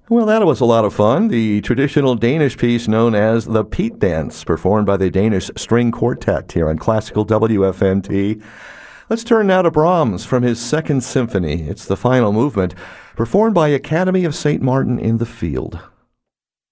Well, that was a lot of fun. The traditional Danish piece known as the Peat Dance, performed by the Danish String Quartet here on Classical WFNT. Let's turn now to Brahms from his Second Symphony. It's the final movement, performed by Academy of St. Martin in the Field.